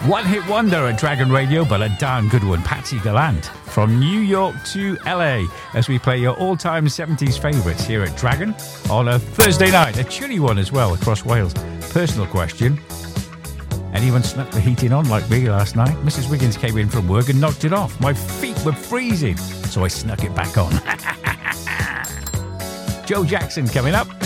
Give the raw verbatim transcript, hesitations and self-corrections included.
One hit wonder at Dragon Radio, but a darn good one. Patsy Gallant from New York to L A as we play your all-time seventies favourites here at Dragon on a Thursday night. A chilly one as well across Wales. Personal question. Anyone snuck the heating on like me last night? Missus Wiggins came in from work and knocked it off. My feet were freezing, so I snuck it back on. Joe Jackson coming up.